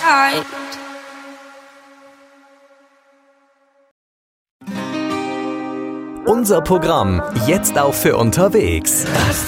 find. Unser Programm jetzt auch für unterwegs. Das